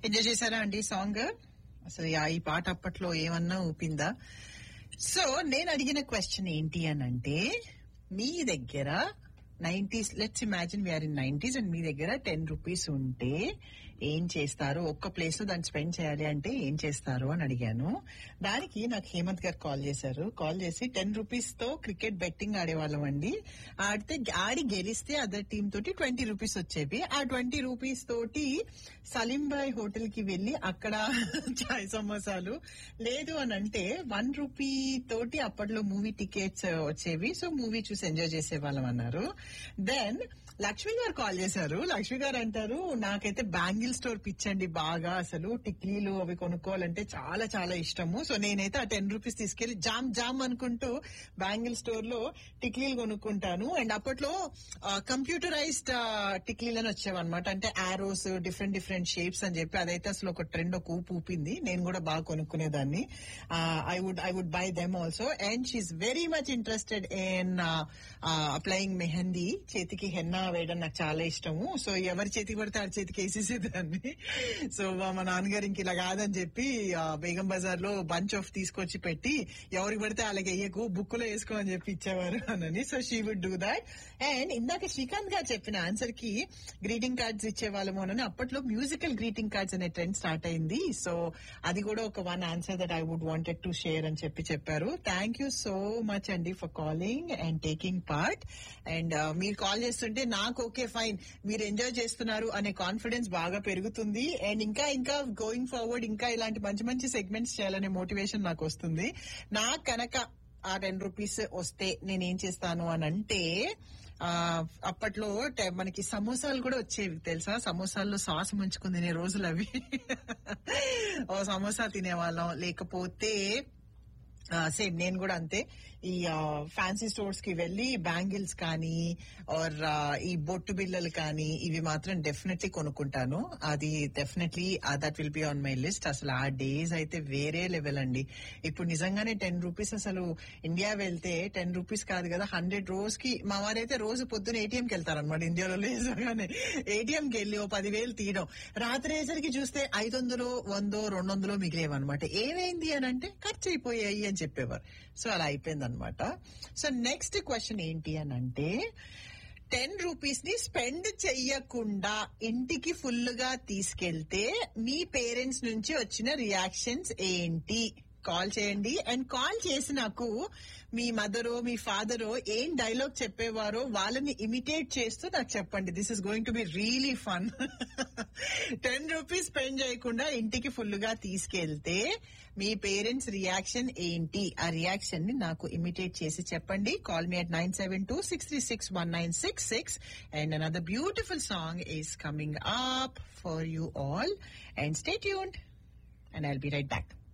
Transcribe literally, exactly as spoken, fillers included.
Enjoy చేశారా అండి song? అసలు ఆ ఈ పాట అప్పట్లో ఏమన్నా ఊపిందా? సో నేను అడిగిన క్వశ్చన్ ఏంటి అని అంటే, మీ దగ్గర nineties, let's imagine we are in nineties and మీ దగ్గర టెన్ రూపీస్ ఉంటే ఏం చేస్తారు? ఒక్క ప్లేస్ లో దాన్ని స్పెండ్ చేయాలి అంటే ఏం చేస్తారు అని అడిగాను. దానికి నాకు హేమంత్ గారు కాల్ చేశారు. కాల్ చేసి టెన్ రూపీస్ తో క్రికెట్ బెట్టింగ్ ఆడేవాళ్ళం అండి. ఆడితే ఆడి గెలిస్తే అదర్ టీమ్ తోటి ట్వంటీ రూపీస్ వచ్చేవి. ఆ ట్వంటీ రూపీస్ తోటి సలీంబాయ్ హోటల్ కి వెళ్లి అక్కడ చాయ్ సమోసాలు, లేదు అని అంటే వన్ రూపీ తోటి అప్పట్లో మూవీ టికెట్స్ వచ్చేవి. సో మూవీ చూసి ఎంజాయ్ చేసేవాళ్ళం అన్నారు. దెన్ లక్ష్మి గారు కాల్ చేశారు. లక్ష్మి గారు అంటారు, నాకైతే బ్యాంగిల్ స్టోర్ పిచ్చండి బాగా, అసలు టిక్లీలు అవి కొనుక్కోవాలంటే చాలా చాలా ఇష్టము. సో నేనైతే ఆ టెన్ రూపీస్ తీసుకెళ్లి జామ్ జామ్ అనుకుంటూ బ్యాంగిల్ స్టోర్ లో టిక్లీలు కొనుక్కుంటాను. అండ్ అప్పట్లో కంప్యూటరైజ్డ్ టిక్లీలు అని వచ్చేవన్నమాట. అంటే ఆరోస్, డిఫరెంట్ డిఫరెంట్ షేప్స్ అని చెప్పి అదైతే అసలు ఒక ట్రెండ్, ఒక ఊపు ఊపింది. నేను కూడా బాగా కొనుక్కునేదాన్ని. I would I would buy them also. And she is very much interested in applying mehndi. చేతికి హెన్నా వేయడం నాకు చాలా ఇష్టము. సో ఎవరి చేతికి పడితే ఆ చేతికి వేసేసేదాన్ని. సో మా నాన్నగారు ఇంక ఇలా కాదని చెప్పి బేగం బజార్ లో బంచ్ ఆఫ్ తీసుకొచ్చి పెట్టి, ఎవరికి పడితే అలాగే వేయకు, బుక్ లో వేసుకో అని చెప్పి ఇచ్చేవారు అని. So she would do that. And ఇందాక శ్రీకాంత్ గారు చెప్పిన ఆన్సర్ కి గ్రీటింగ్ కార్డ్స్ ఇచ్చేవాళ్ళము అని. అప్పట్లో మ్యూజికల్ గ్రీటింగ్ కార్డ్స్ అనే ట్రెండ్ స్టార్ట్ అయింది. సో అది కూడా ఒక one answer that I would wanted to share అని చెప్పి చెప్పారు. థ్యాంక్ యూ సో మచ్ అండి for calling and taking part. And మీరు కాల్ చేస్తుంటే నాకు ఓకే ఫైన్, మీరు ఎంజాయ్ చేస్తున్నారు అనే కాన్ఫిడెన్స్ బాగా పెరుగుతుంది. అండ్ ఇంకా ఇంకా గోయింగ్ ఫార్వర్డ్ ఇంకా ఇలాంటి మంచి మంచి సెగ్మెంట్స్ చేయాలనే మోటివేషన్ నాకు వస్తుంది. నాకు కనుక ఆ టెన్ రూపీస్ వస్తే నేనేం చేస్తాను అని అంటే, ఆ అప్పట్లో మనకి సమోసాలు కూడా వచ్చేవి తెలుసా? సమోసాల్లో సాస్ ముంచుకుని తినే రోజులు అవి. ఓ సమోసా తినేవాళ్ళం. లేకపోతే సేమ్ నేను కూడా అంతే, ఈ ఫ్యాన్సీ స్టోర్స్ కి వెళ్లి బ్యాంగిల్స్ కానీ ఆర్ ఈ బొట్టు బిల్లలు కానీ ఇవి మాత్రం డెఫినెట్లీ కొనుక్కుంటాను. అది definitely that will be on my list. అసలు ఆ డేస్ అయితే వేరే లెవెల్ అండి. ఇప్పుడు నిజంగానే టెన్ రూపీస్ అసలు ఇండియా వెళ్తే టెన్ రూపీస్ కాదు కదా, హండ్రెడ్ రోజు కి మా వారైతే రోజు పొద్దున ఏటీఎంకి వెళ్తారనమాట. ఇండియాలో లేజగానే ఏటీఎంకి వెళ్ళి ఓ పదివేలు తీయడం, రాత్రి అయ్యేసరికి చూస్తే ఐదు వందలు వందో రెండు వందలు మిగిలేవన్నమాట. ఏమైంది అని అంటే ఖర్చు అయిపోయాయి అని చెప్పేవారు. సో అలా అయిపోయింది అనమాట. సో నెక్స్ట్ క్వశ్చన్ ఏంటి అని అంటే, టెన్ రూపీస్ ని స్పెండ్ చెయ్యకుండా ఇంటికి ఫుల్ గా తీసుకెళ్తే మీ పేరెంట్స్ నుంచి వచ్చిన రియాక్షన్స్ ఏంటి? కాల్ చేయండి. అండ్ కాల్ చేసి నాకు మీ మదరో మీ ఫాదరో ఏం డైలాగ్ చెప్పేవారో వాళ్ళని ఇమిటేట్ చేస్తూ నాకు చెప్పండి. This is going to be really fun. Ten rupees spend చేయకుండా ఇంటికి ఫుల్ గా తీసుకెళ్తే మీ పేరెంట్స్ రియాక్షన్ ఏంటి? ఆ రియాక్షన్ ని నాకు ఇమిటేట్ చేసి చెప్పండి. Call me at nine seven two six three six one nine six six. And another beautiful song is coming up for you all. And stay tuned and I'll be right back.